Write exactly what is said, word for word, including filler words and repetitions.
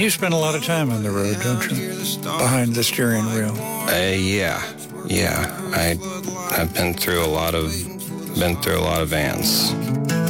you spend a lot of time on the road, don't you? Behind the steering wheel. Uh, yeah, yeah. I, I've been through a lot of, been through a lot of vans.